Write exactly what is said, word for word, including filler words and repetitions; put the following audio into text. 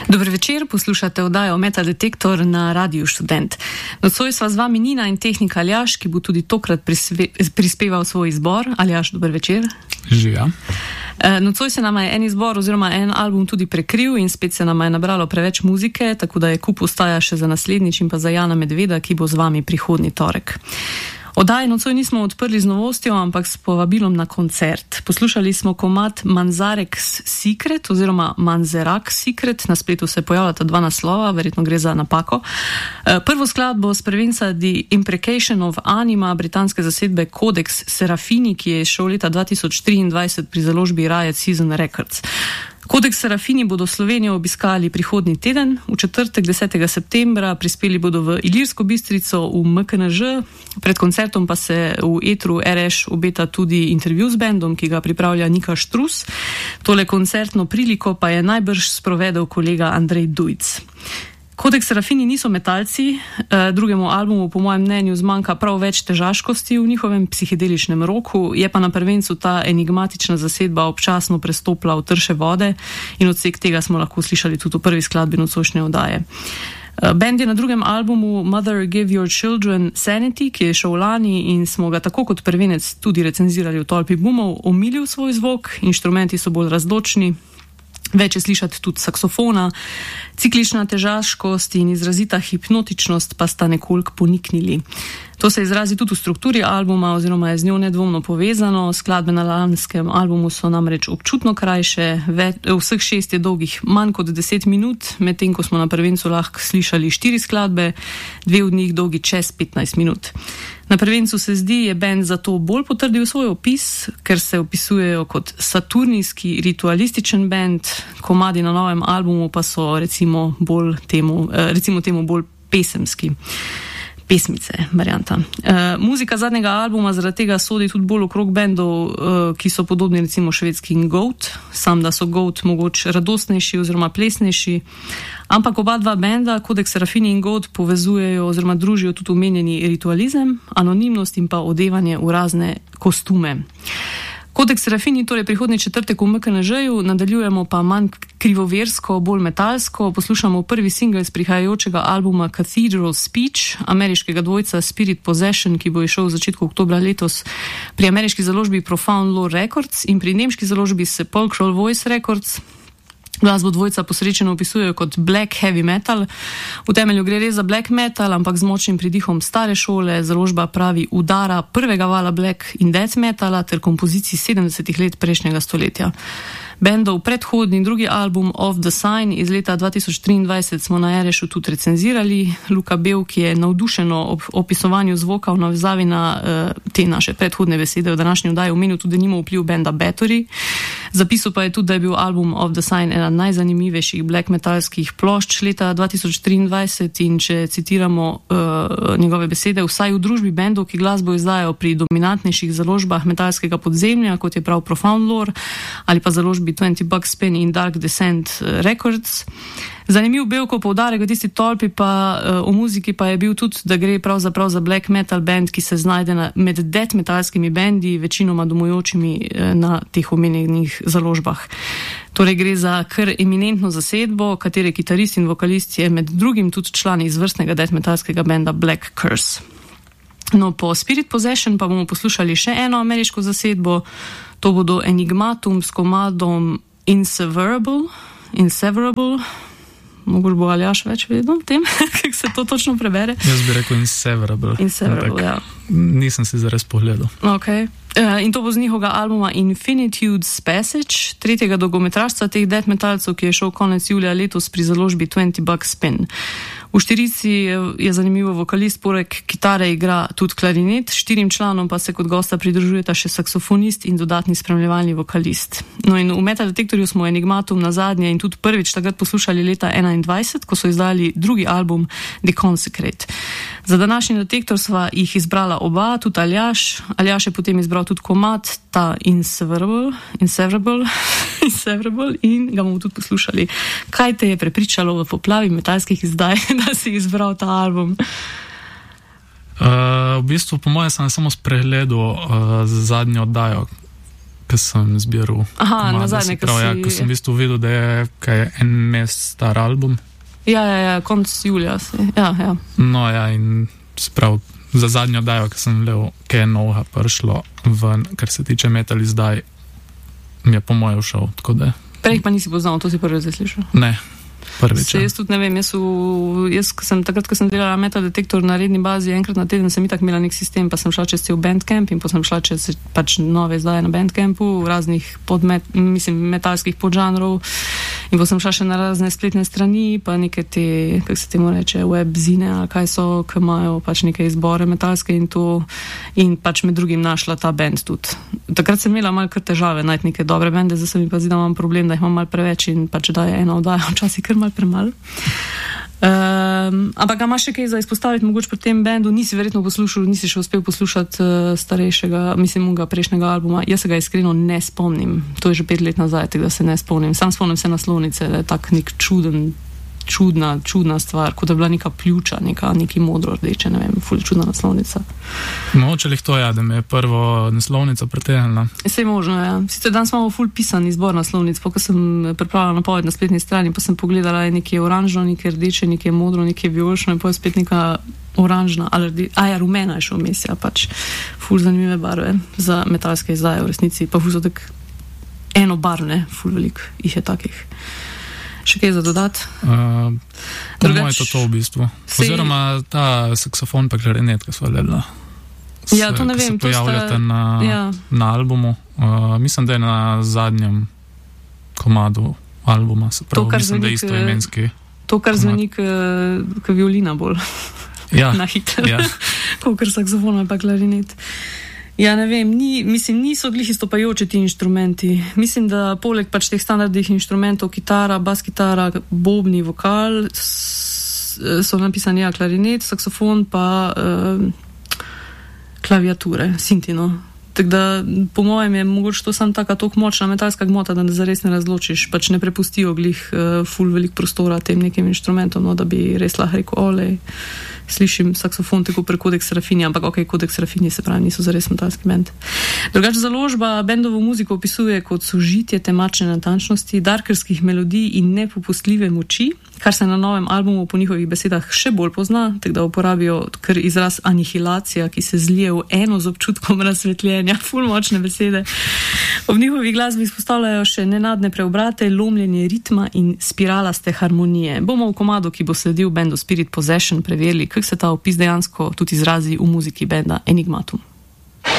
Dober večer, poslušate oddajo Metadetektor na Radiu Študent. Nocoj sva z vami Nina in tehnik Aljaš, ki bo tudi tokrat prispe, prispeval svoj izbor. Aljaš, dober večer. Živja. Nocoj se nama je en izbor oziroma en album tudi prekril in spet se nama je nabralo preveč muzike, tako da je kup ostaja še za naslednjič in pa za Jana Medveda, ki bo z vami prihodnji torek. Oddaje nocoj nismo odprli z novostjo, ampak s povabilom na koncert. Poslušali smo komad Manzarek's Secret oziroma Manzarek's Secret, na spletu se pojavljata dva naslova, verjetno gre za napako. Prvo skladbo s prvenca The Imprecation of Anima britanske zasedbe Codex Serafini, ki je šel leta dva tisoč triindvajset pri založbi Riot Season Records. Codex Serafini bodo Slovenijo obiskali prihodnji teden, v četrtek desetega septembra, prispeli bodo v Ilirsko Bistrico v M K N Ž, pred koncertom pa se v etru R Š obeta tudi intervju z bendom, ki ga pripravlja Nika Štrus. Tole koncertno priliko pa je najbrž sprovedel kolega Andrej Dujc. Codex Serafini niso metalci, drugemu albumu po mojem mnenju zmanjka prav več težaškosti v njihovem psihedeličnem roku, je pa na prvencu ta enigmatična zasedba občasno prestopla v trše vode in odsek tega smo lahko slišali tudi v prvi skladbi nocojšnje oddaje. Band je na drugem albumu Mother Give Your Children Sanity, ki je šel lani in smo ga tako kot prvenec tudi recenzirali v Tolpi bumov, omilil svoj zvok, inštrumenti so bolj razločni, več je slišati tudi saksofona, ciklična težaškost in izrazita hipnotičnost pa sta nekoliko poniknili. To se izrazi tudi v strukturi albuma oziroma je z njo nedvomno povezano. Skladbe na lanskem albumu so namreč občutno krajše, vseh šest je dolgih manj kot deset minut, medtem ko smo na prvencu lahko slišali štiri skladbe, dve od njih dolgi čez petnajst minut. Na prvencu se zdi, je band zato bolj potrdil svoj opis, ker se opisujejo kot saturnijski ritualističen band, komadi na novem albumu pa so recimo, bolj temu, recimo temu bolj pesemski. Pesmice, varianta. Uh, muzika zadnjega albuma zaradi tega sodi tudi bolj okrog bendov, uh, ki so podobni recimo švedski Goat, sam da so Goat mogoče radostnejši oziroma plesnejši, ampak oba dva benda, Codex Serafini in Goat, povezujejo oziroma družijo tudi omenjeni ritualizem, anonimnost in pa odevanje v razne kostume. Codex Serafini torej prihodnji četrtek v M K N Ž-ju, nadaljujemo pa manj krivoversko, bolj metalsko, poslušamo prvi singel z prihajajočega albuma Cathedral Speech, ameriškega dvojca Spirit Possession, ki bo išel v začetku oktobra letos pri ameriški založbi Profound Lore Records in pri nemški založbi Sepulchral Voice Records. Glasbo dvojca posrečeno opisujejo kot black heavy metal. V temelju gre res za black metal, ampak z močnim pridihom stare šole. Založba pravi udara prvega vala black in death metala ter kompozicij sedemdesetih let prejšnjega stoletja. Bendov predhodni drugi album Of the Sign iz leta dva tisoč triindvajset smo na R Š-u tudi recenzirali. Luka Bev, ki je navdušeno ob opisovanju zvoka v navezavi na uh, te naše predhodne besede v današnji oddaji omenil tudi nimo vpliv benda Battery. Zapisal pa je tudi, da je bil album Of the Sign ena najzanimivejših black metalskih plošč leta dva tisoč triindvajset in če citiramo uh, njegove besede, vsaj v družbi bendov, ki glasbo izdajo pri dominantnejših založbah metalskega podzemlja, kot je prav Profound Lore ali pa založbi dvajset Buckspin in Dark Descent Records. Zanimiv Belko poudarek v tisti Tolpi pa o muziki pa je bil tudi, da gre pravzaprav za black metal band, ki se znajde na, med death metalskimi bendi, večinoma domujočimi na teh omenjenih založbah. Torej gre za kar eminentno zasedbo, katere kitarist in vokalist je med drugim tudi član izvrstnega death metalskega benda Black Curse. No, po Spirit Possession pa bomo poslušali še eno ameriško zasedbo. To bodo Enigmatum s komadom Inseverable, Inseverable, mogoče bo Aljaš več vedel o tem, kako se to točno prebere. Jaz bi rekel Inseverable. Inseverable, ja. Nisem si zares pogledal. Ok. Uh, in to bo z njihovega albuma Infinitude's Passage, tretjega dolgometražca teh death metalcev, ki je šel konec julija letos pri založbi dvajset Buckspin. V štirici je, je zanimivo vokalist, poleg kitare igra tudi klarinet, štirim članom pa se kot gosta pridružujeta še saksofonist in dodatni spremljevalni vokalist. No in v Metadetektorju smo Enigmatum na zadnje in tudi prvič takrat poslušali leta enaindvajset, ko so izdali drugi album The Consecrate. Za današnji detektor sva jih izbrala oba, tudi Aljaš. Aljaš je potem izbral tudi komad, ta Inseverable, Inseverable, Inseverable in ga bomo tudi poslušali. Kaj te je prepričalo v poplavi metalskih izdaj, da si izbral ta album? Uh, v bistvu, po mojem, sem samo spregledal uh, zadnjo oddajo ko sem zbiral. Aha, na zadnje, ko si... Ja, ko sem v bistvu videl, da je, kaj je en mesec star album. Ja, ja, ja, konc julija si. Ja, ja. No ja, in sprav za zadnjo dajo, ko sem gledal, kaj je novega prišlo ven, kar se tiče metal izdaj, mi je po moje všel, tako da... Prej pa nisi poznal, to si prvi zdaj slišal? Ne. Prvič. Se, jaz tudi ne vem, jaz, v, jaz sem, takrat, ko sem delala Metal Detektor na redni bazi, enkrat na teden sem itak imela nek sistem, pa sem šla čez cel Bandcamp in pa sem šla čez pač nove izdaje na Bandcampu, raznih podmet, mislim, metalskih podžanrov in pa sem šla še na razne spletne strani, pa neke te, kako se temu reče, webzine, ali kaj so, ki imajo pač neke izbore metalske in to, in pač med drugim našla ta band tudi. Takrat sem imela malo kar težave najti neke dobre bende, zdaj se mi pa zdi, da imam problem, da jih imam malo preveč in pač da je ena oddaja včasih kar malo premalo. Um, ampak ga imaš še kaj za izpostaviti mogoče pri tem bendu? Nisi verjetno poslušal, nisi še uspel poslušati uh, starejšega, mislim, unga prejšnjega albuma. Jaz se ga iskreno ne spomnim. To je že pet let nazaj, tako da se ne spomnim. Sam spomnim se naslovnice, da je tak nek čuden, čudna, čudna stvar, kot da je bila neka pljuča, neka, neki modro rdeče, ne vem, ful čudna naslovnica. Mogoče lih to ja, da me je prvo naslovnica pretehnila. Vse je možno, ja. Sicer danes imamo ful pisan izbor naslovnic, pa ko sem pripravila napoved na spletni strani, pa sem pogledala nekaj oranžno, nekaj rdeče, nekaj modro, nekaj vijolično in pa je spet neka oranžna, ali rdeče, a ja, rumena je še vmes, ja, pač ful zanimive barve za metalske izdaje v resnici, pa ful so tak enobarvne, ful veliko jih je takih. Še kaj za dodat? Uh, Drugač... je to to v bistvu. Si... Oziroma ta saksofon pa klarinet, ki so gledala. Ja, to ne vem. Se pojavljate sta... na, ja. na albumu. Uh, mislim, da je na zadnjem komadu albuma. Se pravi, to, mislim, da je isto imenski. To, kar zveni k violina bolj. Ja. Na hitro. Ja. Kakor saksofon pa klarinet. Ja, ne vem, ni, mislim, niso glih istopajoči ti inštrumenti. Mislim, da poleg pač teh standardnih inštrumentov, kitara, bas kitara, bobni, vokal, so napisani ja, klarinet, saksofon pa uh, klaviature, sintino. Tako da po mojem je mogoče to sam taka toliko močna metalska gmota, da ne zares ne razločiš, pač ne prepustijo glih uh, ful velik prostora tem nekim inštrumentom, no, da bi res lahko rekel, olej, slišim saksofon tako pre Kodeks Serafini, ampak ok, Kodeks Serafini se pravi, niso zares metalski bend. Drugače založba bendovo muziko opisuje kot sožitje temačne natančnosti, darkerskih melodij in nepopustljive moči, kar se na novem albumu po njihovih besedah še bolj pozna, tako da uporabijo kar izraz anihilacija, ki se zlije v eno z občutkom razsvetljenja, ful močne besede. Ob njihovi glasbi izpostavljajo še nenadne preobrate, lomljenje ritma in spiralaste harmonije. Bomo v komadu, ki bo sledil bendu Spirit Possession, preverili, kako se ta opis dejansko tudi izrazi v muziki benda Enigmatum.